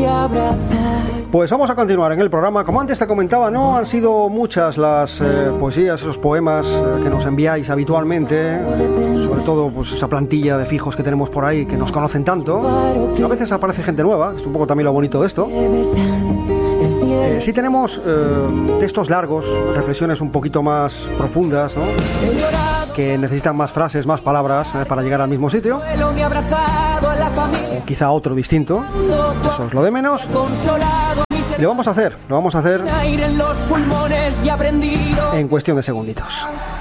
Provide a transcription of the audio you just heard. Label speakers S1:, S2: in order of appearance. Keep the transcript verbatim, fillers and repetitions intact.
S1: Pues vamos a continuar en el programa. Como antes te comentaba, no han sido muchas las eh, poesías, esos poemas eh, que nos enviáis habitualmente, sobre todo pues esa plantilla de fijos que tenemos por ahí que nos conocen tanto. A veces aparece gente nueva, es un poco también lo bonito de esto. Eh, sí tenemos eh, textos largos, reflexiones un poquito más profundas, ¿no?, que necesitan más frases, más palabras eh, para llegar al mismo sitio, o quizá otro distinto. Eso es lo de menos. Y lo vamos a hacer, lo vamos a hacer en cuestión de segunditos.